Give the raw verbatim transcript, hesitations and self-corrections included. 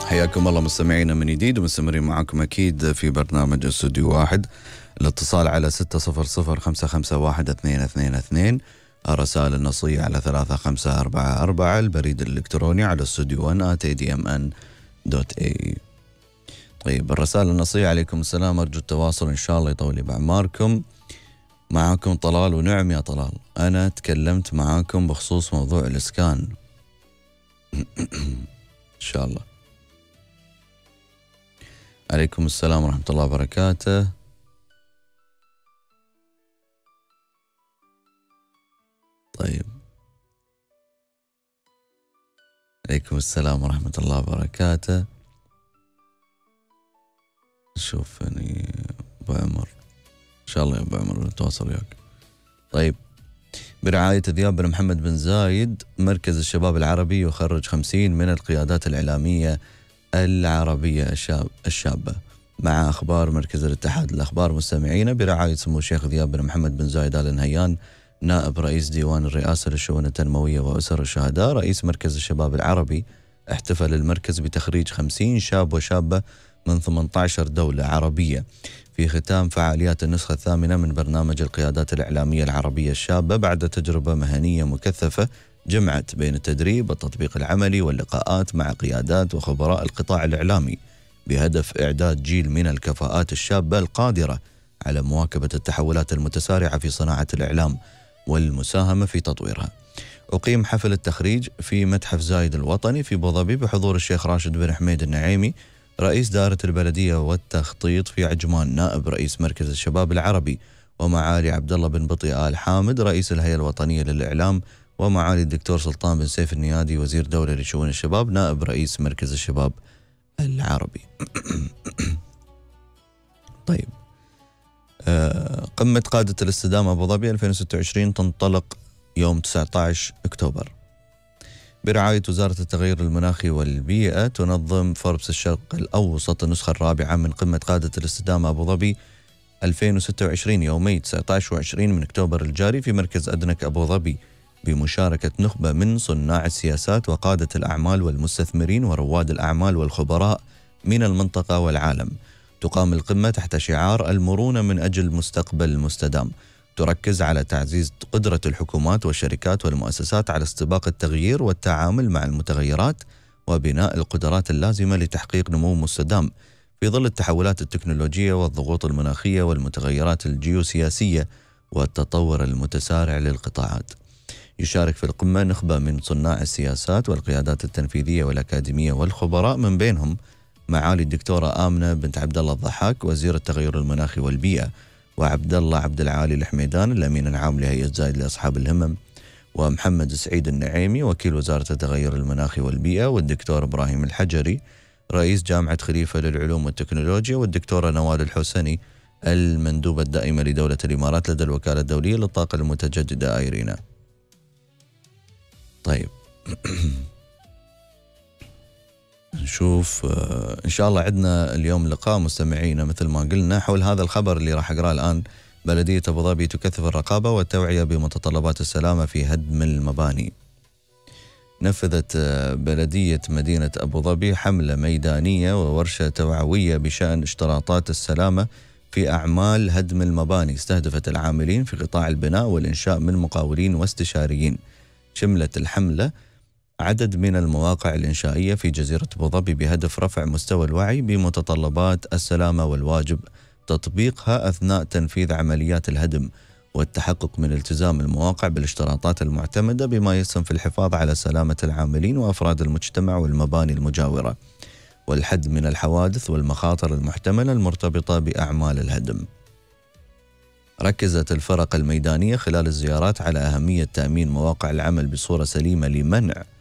حياكم الله مستمعينا من جديد، ومستمرين معكم أكيد في برنامج استوديو واحد. الاتصال على ستة صفر صفر خمسة خمسة واحد اثنين اثنين اثنين، الرسائل النصية على ثلاثة خمسة أربعة أربعة، البريد الإلكتروني على استوديو ون آت إيه دي إم إن دوت إيه. طيب الرسائل النصية: عليكم السلام، أرجو التواصل إن شاء الله يطول بعماركم. معاكم طلال، ونعم يا طلال، أنا تكلمت معاكم بخصوص موضوع الإسكان إن شاء الله. عليكم السلام ورحمة الله وبركاته. طيب عليكم السلام ورحمة الله وبركاته. شوف يعني أبو عمر، إن شاء الله يا أبو عمر نتواصل وياك. طيب، برعاية ذياب بن محمد بن زايد، مركز الشباب العربي يخرج خمسين من القيادات الإعلامية العربية الشاب الشابة. مع أخبار مركز الاتحاد الأخبار مستمعينا، برعاية سمو الشيخ ذياب بن محمد بن زايد آل نهيان، نائب رئيس ديوان الرئاسة للشؤون التنموية وأسر الشهداء، رئيس مركز الشباب العربي، احتفل المركز بتخريج خمسين شاب وشابة من ثمانية عشر دولة عربية في ختام فعاليات النسخة الثامنة من برنامج القيادات الإعلامية العربية الشابة، بعد تجربة مهنية مكثفة جمعت بين التدريب والتطبيق العملي واللقاءات مع قيادات وخبراء القطاع الإعلامي، بهدف إعداد جيل من الكفاءات الشابة القادرة على مواكبة التحولات المتسارعة في صناعة الإعلام والمساهمة في تطويرها. أقيم حفل التخريج في متحف زايد الوطني في أبوظبي بحضور الشيخ راشد بن حميد النعيمي، رئيس دائرة البلدية والتخطيط في عجمان، نائب رئيس مركز الشباب العربي، ومعالي عبد الله بن بطي آل حامد، رئيس الهيئة الوطنية للإعلام، ومعالي الدكتور سلطان بن سيف النيادي، وزير دولة لشؤون الشباب، نائب رئيس مركز الشباب العربي. طيب، آه قمة قادة الاستدامة أبو ظبي ألفين وستة وعشرين تنطلق يوم تسعة عشر أكتوبر. برعاية وزارة التغير المناخي والبيئة، تنظم فوربس الشرق الأوسط النسخة الرابعة من قمة قادة الاستدامة أبو ظبي ألفين وستة وعشرين يومي تسعة عشر وعشرين من أكتوبر الجاري في مركز أدنك أبو ظبي، بمشاركة نخبة من صناع السياسات وقادة الأعمال والمستثمرين ورواد الأعمال والخبراء من المنطقة والعالم. تقام القمة تحت شعار المرونة من أجل مستقبل مستدام، تركز على تعزيز قدرة الحكومات والشركات والمؤسسات على استباق التغيير والتعامل مع المتغيرات، وبناء القدرات اللازمة لتحقيق نمو مستدام في ظل التحولات التكنولوجية والضغوط المناخية والمتغيرات الجيوسياسية والتطور المتسارع للقطاعات. يشارك في القمة نخبة من صناع السياسات والقيادات التنفيذية والأكاديمية والخبراء، من بينهم معالي الدكتورة آمنة بنت عبد الله الضحاك وزير التغير المناخي والبيئة، وعبد الله عبد العالي الحميدان الأمين العام لهيئة زايد لأصحاب الهمم، ومحمد سعيد النعيمي وكيل وزارة التغير المناخي والبيئة، والدكتور إبراهيم الحجري رئيس جامعة خليفة للعلوم والتكنولوجيا، والدكتورة نوال الحسني المندوبة الدائمة لدولة الإمارات لدى الوكالة الدولية للطاقة المتجددة آيرينا. طيب نشوف إن شاء الله عندنا اليوم لقاء مستمعينا مثل ما قلنا حول هذا الخبر اللي راح أقرأه الآن. بلدية أبو ظبي تكثف الرقابة والتوعية بمتطلبات السلامة في هدم المباني. نفذت بلدية مدينة أبو ظبي حملة ميدانية وورشة توعوية بشأن اشتراطات السلامة في أعمال هدم المباني، استهدفت العاملين في قطاع البناء والإنشاء من مقاولين واستشاريين. شملت الحملة عدد من المواقع الإنشائية في جزيرة أبو ظبي بهدف رفع مستوى الوعي بمتطلبات السلامة والواجب تطبيقها أثناء تنفيذ عمليات الهدم، والتحقق من التزام المواقع بالاشتراطات المعتمدة، بما يسهم في الحفاظ على سلامة العاملين وأفراد المجتمع والمباني المجاورة، والحد من الحوادث والمخاطر المحتملة المرتبطة بأعمال الهدم. ركزت الفرق الميدانية خلال الزيارات على أهمية تأمين مواقع العمل بصورة سليمة لمنع